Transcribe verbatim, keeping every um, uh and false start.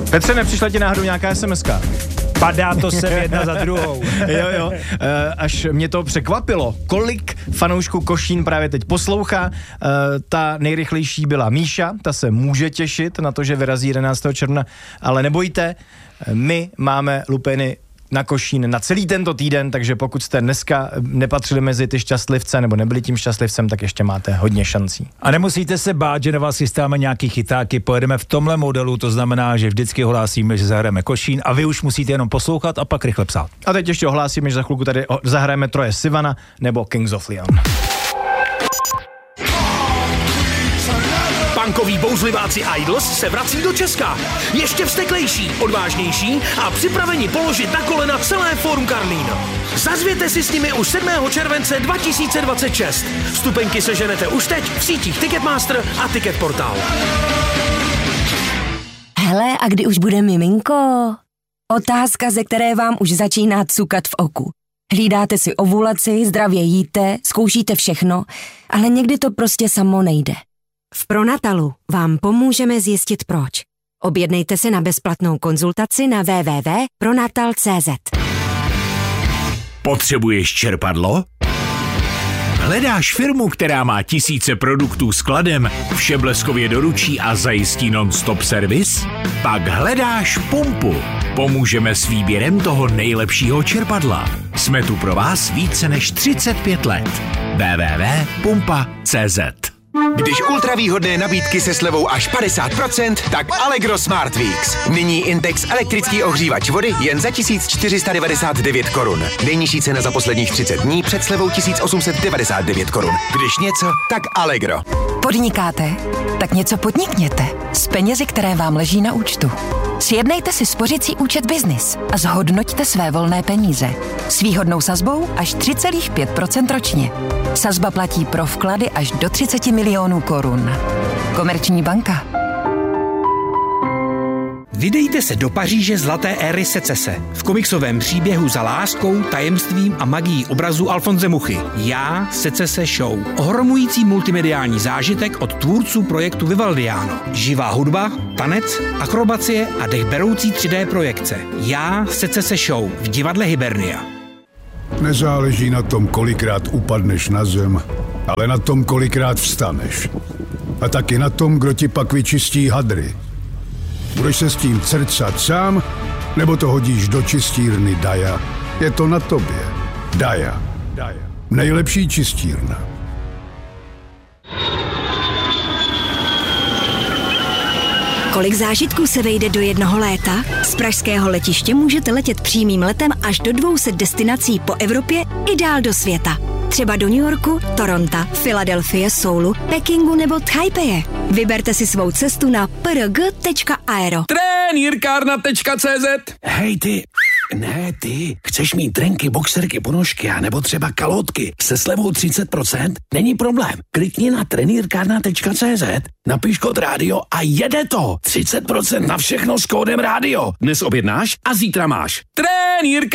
Petře, nepřišla ti náhodou nějaká es em eska? Padá to sem jedna za druhou. Jo, jo, až mě to překvapilo, kolik fanoušků Košín právě teď poslouchá. Ta nejrychlejší byla Míša, ta se může těšit na to, že vyrazí jedenáctého června, ale nebojte, my máme lupeny na Košín na celý tento týden, takže pokud jste dneska nepatřili mezi ty šťastlivce nebo nebyli tím šťastlivcem, tak ještě máte hodně šancí. A nemusíte se bát, že na vás chystáme nějaký chytáky, pojedeme v tomhle modelu, to znamená, že vždycky ohlásíme, že zahrajeme Košín a vy už musíte jenom poslouchat a pak rychle psát. A teď ještě ohlásíme, že za chvilku tady zahrajeme Troye Sivana nebo Kings of Leon. Punkoví bouzliváci Idols se vrací do Česka. Ještě vzteklejší, odvážnější a připraveni položit na kolena celé Fórum Karlín. Zazvěte si s nimi už sedmého července dva tisíce dvacet šest. Vstupenky seženete už teď v sítích Ticketmaster a Ticketportal. Hele, a kdy už bude miminko? Otázka, ze které vám už začíná cukat v oku. Hlídáte si ovulaci, zdravě jíte, zkoušíte všechno, ale někdy to prostě samo nejde. V Pronatalu vám pomůžeme zjistit proč. Objednejte se na bezplatnou konzultaci na w w w tečka pronatal tečka c z. Potřebuješ čerpadlo? Hledáš firmu, která má tisíce produktů skladem, vše bleskově doručí a zajistí non-stop servis? Pak hledáš Pumpu. Pomůžeme s výběrem toho nejlepšího čerpadla. Jsme tu pro vás více než třicet pět let. w w w tečka pumpa tečka c z. Když ultravýhodné nabídky se slevou až padesát procent, tak Allegro Smart Weeks. Nyní Intex elektrický ohřívač vody jen za tisíc čtyři sta devadesát devět korun. Nejnižší cena za posledních třicet dní před slevou tisíc osm set devadesát devět korun. Když něco, tak Allegro. Podnikáte? Tak něco podnikněte. S penězi, které vám leží na účtu. Sjednejte si spořicí účet Business a zhodnoťte své volné peníze. S výhodnou sazbou až tři celá pět procenta ročně. Sazba platí pro vklady až do třicet milionů korun. Komerční banka. Vydejte se do Paříže zlaté éry secese. V komiksovém příběhu za láskou, tajemstvím a magií obrazu Alfonse Muchy. Já, Secese Show. Ohromující multimediální zážitek od tvůrců projektu Vivaldiano. Živá hudba, tanec, akrobacie a dechberoucí tři dé projekce. Já, Secese Show v divadle Hibernia. Nezáleží na tom, kolikrát upadneš na zem, ale na tom, kolikrát vstaneš. A taky na tom, kdo ti pak vyčistí hadry. Budeš se s tím crcat sám, nebo to hodíš do čistírny Daja? Je to na tobě. Daja. Nejlepší čistírna. Kolik zážitků se vejde do jednoho léta? Z pražského letiště můžete letět přímým letem až do dvou set destinací po Evropě i dál do světa. Třeba do New Yorku, Toronto, Filadelfie, Soulu, Pekingu nebo Taipeje. Vyberte si svou cestu na p r g tečka aero. Trenýrkárna tečka c z. Hej ty, ne ty, chceš mít trenky, boxerky, ponožky a nebo třeba kalotky se slevou třicet procent? Není problém. Klikni na trenýrkárna tečka c z, napiš kód rádio a jede to. třicet procent na všechno s kódem rádio. Dnes objednáš a zítra máš. Trenýrkárna